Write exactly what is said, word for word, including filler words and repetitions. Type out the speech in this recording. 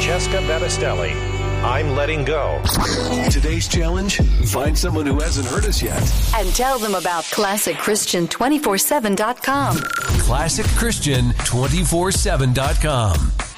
Francesca Battistelli. I'm letting go. Today's challenge, find someone who hasn't heard us yet. And tell them about Classic Christian two forty-seven dot com. Classic Christian two forty-seven dot com.